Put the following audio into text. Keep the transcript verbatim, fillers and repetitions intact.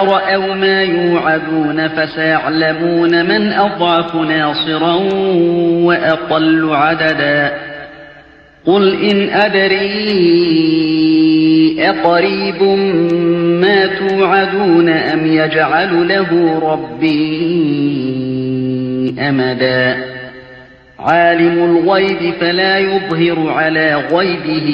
رأوا ما يوعدون فسيعلمون من أضعف ناصرا وأقل عددا قل إن أدري أقريب ما توعدون أم يجعل له ربي أمدا عالم الغيب فلا يظهر على غيبه